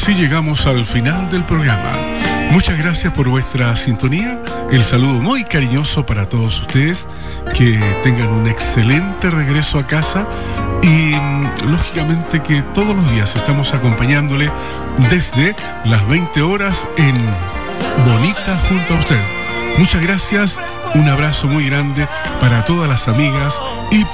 así llegamos al final del programa. Muchas gracias por vuestra sintonía. El saludo muy cariñoso para todos ustedes. Que tengan un excelente regreso a casa. Y lógicamente que todos los días estamos acompañándole desde las 20 horas en Bonita junto a usted. Muchas gracias. Un abrazo muy grande para todas las amigas y